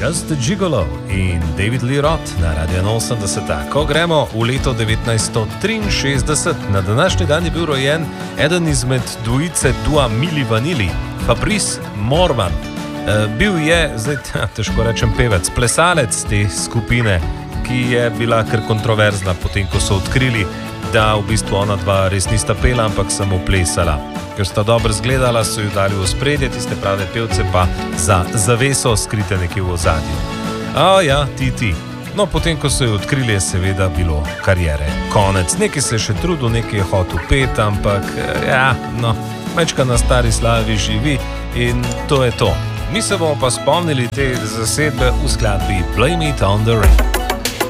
Just a Gigolo in David Lee Roth na Radio 80. Ko gremo v leto 1963, na današnji dan je bil rojen eden izmed dvojice Dua Mili Vanili, Fabrice Morvan. Bil je, zdaj težko rečem pevec, plesalec te skupine, ki je bila kar kontroverzna, potem ko so odkrili, da v bistvu ona dva res nista pela, ampak samo plesala. Ker sta dobro zgledala, so jo dali v ospredje, tiste prave pevce pa za zaveso skrite nekje v ozadju. Ja, ti. No, potem, ko so jo odkrili, je seveda bilo karijere konec. Nekaj se je še trudil, nekaj je hotel pet, ampak mečka na stari slavi živi in to je to. Mi se bomo pa spomnili te zasedbe v skladbi Blame It on the Rain.